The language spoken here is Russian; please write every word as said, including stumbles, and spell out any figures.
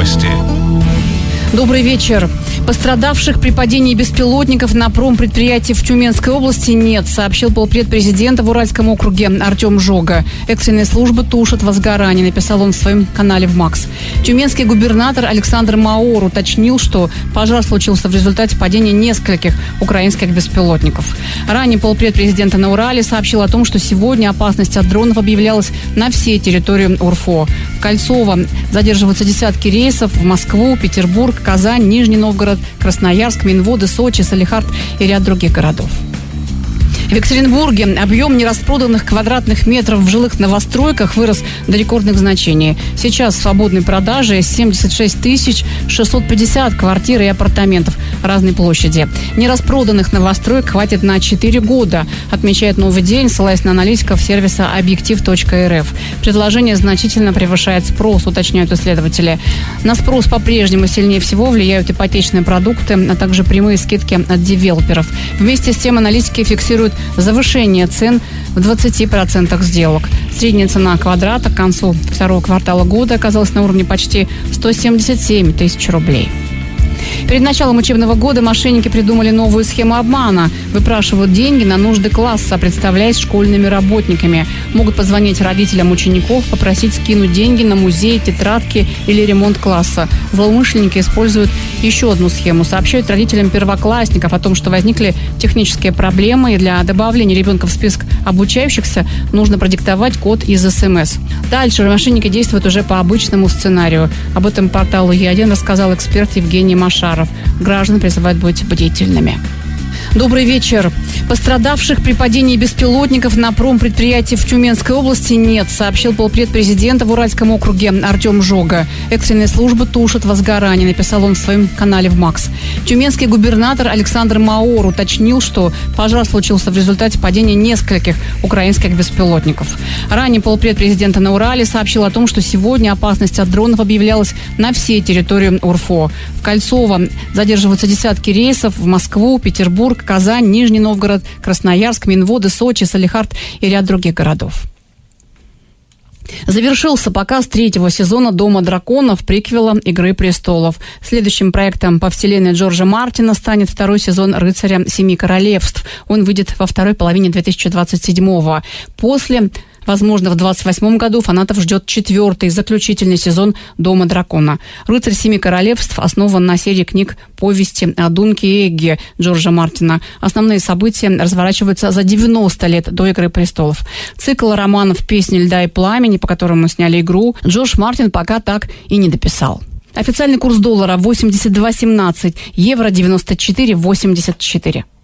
Новости. Добрый вечер. Пострадавших при падении беспилотников на промпредприятии в Тюменской области нет, сообщил полпред президента в Уральском округе Артем Жога. Экстренная служба тушит возгорание, написал он в своем канале в Макс. Тюменский губернатор Александр Маор уточнил, что пожар случился в результате падения нескольких украинских беспилотников. Ранее полпред президента на Урале сообщил о том, что сегодня опасность от дронов объявлялась на всей территории УРФО. В Кольцово задерживаются десятки рейсов в Москву, Петербург, Казань, Нижний Новгород, Красноярск, Минводы, Сочи, Салехард и ряд других городов. В Екатеринбурге объем нераспроданных квадратных метров в жилых новостройках вырос до рекордных значений. Сейчас в свободной продаже семьдесят шесть тысяч шестьсот пятьдесят квартир и апартаментов разной площади. Нераспроданных новостроек хватит на четыре года, отмечает «Новый день», ссылаясь на аналитиков сервиса объектив точка эр эф. Предложение значительно превышает спрос, уточняют исследователи. На спрос по-прежнему сильнее всего влияют ипотечные продукты, а также прямые скидки от девелоперов. Вместе с тем аналитики фиксируют завышение цен в двадцати процентах сделок. Средняя цена квадрата к концу второго квартала года оказалась на уровне почти сто семьдесят семь тысяч рублей. Перед началом учебного года мошенники придумали новую схему обмана. Выпрашивают деньги на нужды класса, представляясь школьными работниками. Могут позвонить родителям учеников, попросить скинуть деньги на музей, тетрадки или ремонт класса. Злоумышленники используют еще одну схему. Сообщают родителям первоклассников о том, что возникли технические проблемы, и для добавления ребенка в список обучающихся нужно продиктовать код из эс эм эс. Дальше мошенники действуют уже по обычному сценарию. Об этом порталу Е один рассказал эксперт Евгений Машаров. Граждан призывают быть бдительными. Добрый вечер. Пострадавших при падении беспилотников на промпредприятии в Тюменской области нет, сообщил полпред президента в Уральском округе Артем Жога. Экстренная служба тушит возгорание, написал он в своем канале в Макс. Тюменский губернатор Александр Маор уточнил, что пожар случился в результате падения нескольких украинских беспилотников. Ранее полпред президента на Урале сообщил о том, что сегодня опасность от дронов объявлялась на всей территории УРФО. В Кольцово задерживаются десятки рейсов в Москву, Петербург, Казань, Нижний Новгород, Красноярск, Минводы, Сочи, Салехард и ряд других городов. Завершился показ третьего сезона «Дома драконов», приквела «Игры престолов». Следующим проектом по вселенной Джорджа Мартина станет второй сезон «Рыцаря семи королевств». Он выйдет во второй половине две тысячи двадцать седьмого. После... Возможно, в двадцать восьмом году фанатов ждет четвертый, заключительный сезон «Дома дракона». «Рыцарь семи королевств» основан на серии книг повести о Дунке и Эгге Джорджа Мартина. Основные события разворачиваются за девяносто лет до «Игры престолов». Цикл романов «Песни льда и пламени», по которому сняли игру, Джордж Мартин пока так и не дописал. Официальный курс доллара восемьдесят два семнадцать, евро девяносто четыре восемьдесят четыре.